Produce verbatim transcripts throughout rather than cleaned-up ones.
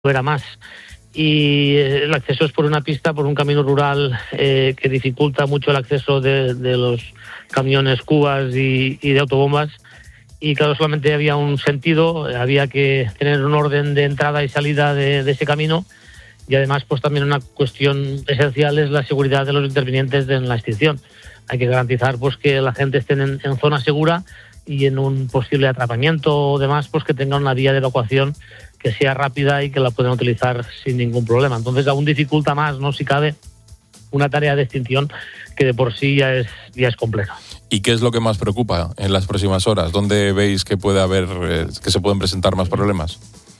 era más. Y el acceso es por una pista, por un camino rural eh, que dificulta mucho el acceso de, de los camiones cubas y, y de autobombas. Y claro, solamente había un sentido, había que tener un orden de entrada y salida de, de ese camino. Y además, pues también una cuestión esencial es la seguridad de los intervinientes en la extinción. Hay que garantizar pues que la gente esté en, en zona segura y en un posible atrapamiento o demás, pues que tengan una vía de evacuación que sea rápida y que la puedan utilizar sin ningún problema. Entonces aún dificulta más, no si cabe, una tarea de extinción que de por sí ya es, ya es compleja. ¿Y qué es lo que más preocupa en las próximas horas? ¿Dónde veis que puede haber, eh, que se pueden presentar más problemas?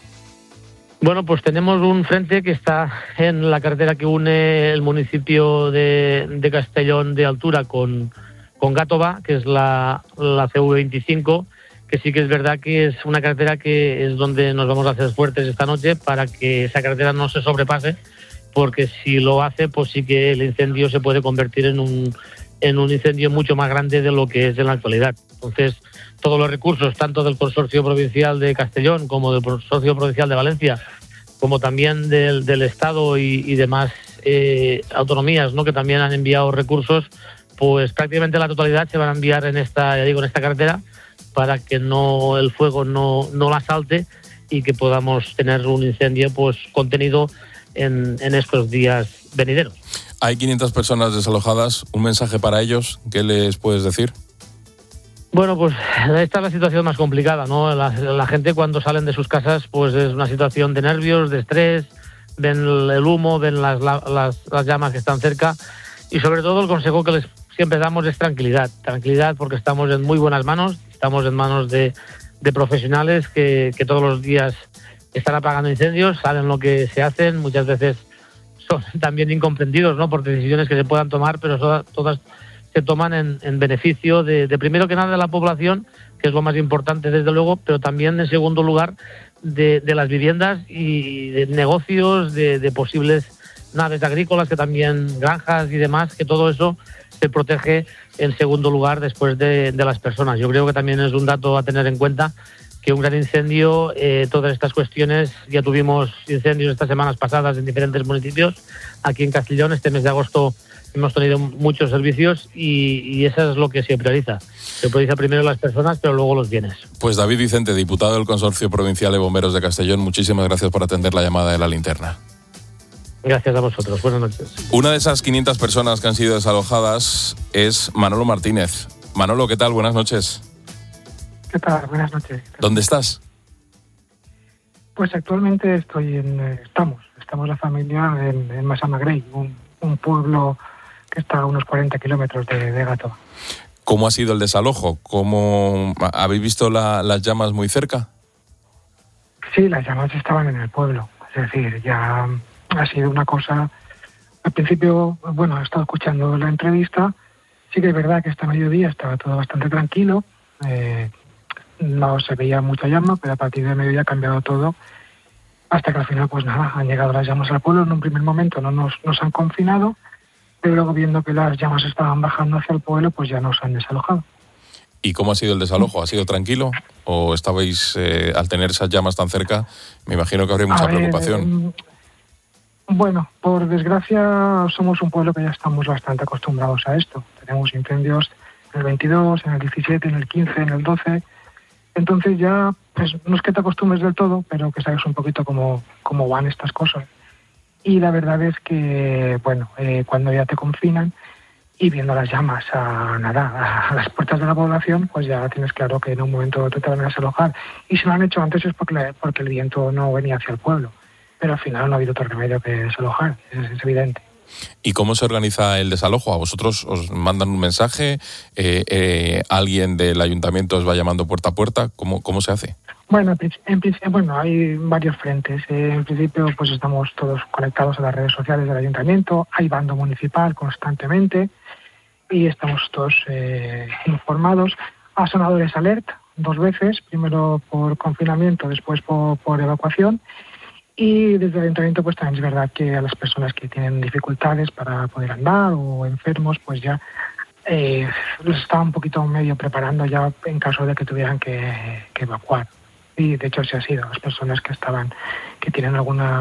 Bueno, pues tenemos un frente que está en la carretera que une el municipio de, de Castellón de Altura con, con Gàtova, que es la, la C V veinticinco, que sí que es verdad que es una carretera que es donde nos vamos a hacer fuertes esta noche para que esa carretera no se sobrepase, porque si lo hace, pues sí que el incendio se puede convertir en un, en un incendio mucho más grande de lo que es en la actualidad. Entonces, todos los recursos, tanto del Consorcio Provincial de Castellón como del Consorcio Provincial de Valencia, como también del, del Estado y, y demás eh, autonomías, ¿no?, que también han enviado recursos, pues prácticamente la totalidad se van a enviar en esta, ya digo, en esta carretera, para que no el fuego no, no la salte y que podamos tener un incendio pues contenido en, en estos días venideros. Hay quinientas personas desalojadas. ¿Un mensaje para ellos? ¿Qué les puedes decir? Bueno, pues esta es la situación más complicada, ¿no? La, la gente cuando salen de sus casas pues es una situación de nervios, de estrés, ven el humo, ven las, las, las llamas que están cerca y sobre todo el consejo que les siempre damos es tranquilidad. Tranquilidad porque estamos en muy buenas manos. Estamos en manos de, de profesionales que, que todos los días están apagando incendios, saben lo que se hacen, muchas veces son también incomprendidos, ¿no?, por decisiones que se puedan tomar, pero so, todas se toman en, en beneficio de, de primero que nada de la población, que es lo más importante desde luego, pero también en segundo lugar de, de las viviendas y de negocios, de, de posibles naves agrícolas, que también granjas y demás, que todo eso se protege en segundo lugar después de, de las personas. Yo creo que también es un dato a tener en cuenta que un gran incendio, eh, todas estas cuestiones, ya tuvimos incendios estas semanas pasadas en diferentes municipios. Aquí en Castellón, este mes de agosto, hemos tenido muchos servicios y, y eso es lo que se prioriza. Se prioriza primero las personas, pero luego los bienes. Pues David Vicente, diputado del Consorcio Provincial de Bomberos de Castellón, muchísimas gracias por atender la llamada de La Linterna. Gracias a vosotros. Buenas noches. Una de esas quinientas personas que han sido desalojadas es Manolo Martínez. Manolo, ¿qué tal? Buenas noches. ¿Qué tal? Buenas noches. ¿Dónde estás? Pues actualmente estoy en... Estamos, estamos la familia en, en Massamagrell, un, un pueblo que está a unos cuarenta kilómetros de, de Gàtova. ¿Cómo ha sido el desalojo? ¿Cómo habéis visto la, las llamas muy cerca? Sí, las llamas estaban en el pueblo. Es decir, ya... Ha sido una cosa, al principio, bueno, he estado escuchando la entrevista, sí que es verdad que esta mediodía estaba todo bastante tranquilo, eh, no se veía mucha llama, pero a partir de mediodía ha cambiado todo, hasta que al final, pues nada, han llegado las llamas al pueblo. En un primer momento no nos, nos han confinado, pero luego viendo que las llamas estaban bajando hacia el pueblo, pues ya nos han desalojado. ¿Y cómo ha sido el desalojo? ¿Ha sido tranquilo? ¿O estabais, eh, al tener esas llamas tan cerca, me imagino que habría mucha a ver, preocupación? Eh, Bueno, por desgracia somos un pueblo que ya estamos bastante acostumbrados a esto. Tenemos incendios en el veintidós, en el diecisiete, en el quince, en el doce. Entonces ya, pues no es que te acostumbres del todo, pero que sabes un poquito cómo, cómo van estas cosas. Y la verdad es que, bueno, eh, cuando ya te confinan y viendo las llamas a nada, a las puertas de la población, pues ya tienes claro que en un momento te van a desalojar. Y si lo han hecho antes es porque, porque el viento no venía hacia el pueblo. Pero al final no ha habido otro remedio que desalojar, es, es evidente. ¿Y cómo se organiza el desalojo? ¿A vosotros os mandan un mensaje? Eh, eh, ¿Alguien del ayuntamiento os va llamando puerta a puerta? ¿Cómo, cómo se hace? Bueno, en principio, bueno, hay varios frentes. Eh, en principio, pues estamos todos conectados a las redes sociales del ayuntamiento. Hay bando municipal constantemente y estamos todos eh, informados. Ha sonado el alert dos veces, primero por confinamiento, después por, por evacuación. Y desde el ayuntamiento pues también es verdad que a las personas que tienen dificultades para poder andar o enfermos pues ya eh, los está un poquito medio preparando ya en caso de que tuvieran que, que evacuar. y de hecho así ha sido. Las personas que estaban, que tienen alguna